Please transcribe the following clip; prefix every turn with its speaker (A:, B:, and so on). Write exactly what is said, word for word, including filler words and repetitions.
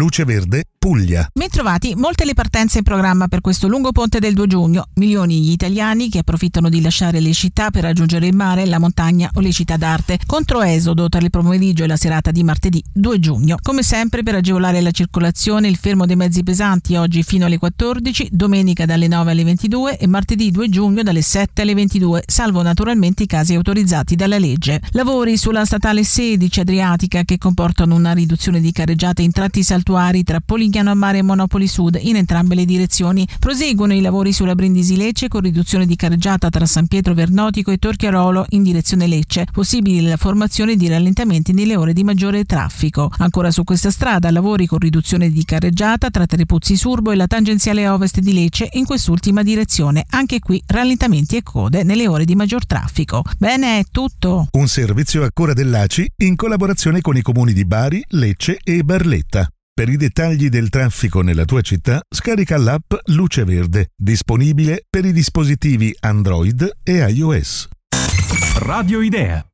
A: Luce Verde, Puglia.
B: Bentrovati, molte le partenze in programma per questo lungo ponte del due giugno. Milioni gli italiani che approfittano di lasciare le città per raggiungere il mare, la montagna o le città d'arte. Controesodo tra il pomeriggio e la serata di martedì due giugno. Come sempre, per agevolare la circolazione, il fermo dei mezzi pesanti oggi fino alle quattordici, domenica dalle nove alle ventidue e martedì due giugno dalle sette alle ventidue, salvo naturalmente i casi autorizzati dalla legge. Lavori sulla statale sedici Adriatica che comportano una riduzione di carreggiate in tratti saltuari tra Polignano a Mare e Monopoli Sud in entrambe le direzioni. Proseguono i lavori sulla Brindisi Lecce con riduzione di carreggiata tra San Pietro Vernotico e Torchiarolo in direzione Lecce, possibile la formazione di rallentamenti nelle ore di maggiore traffico. Ancora su questa strada lavori con riduzione di carreggiata tra Trepuzzi Surbo e la tangenziale ovest di Lecce in quest'ultima direzione. Anche qui rallentamenti e code nelle ore di maggior traffico. Bene, è tutto.
A: Un servizio a cura dell'A C I in collaborazione con i comuni di Bari, Lecce e Barletta. Per i dettagli del traffico nella tua città, scarica l'app Luce Verde, disponibile per i dispositivi Android e iOS.
C: Radio Idea.